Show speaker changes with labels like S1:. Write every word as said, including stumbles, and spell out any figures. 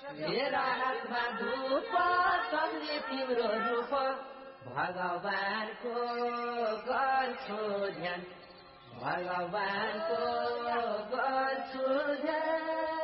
S1: मेरा हातमा धूप सम्झे तिम्रो रूप भगवानको गर्छु ध्यान भगवानको गर्छु ध्यान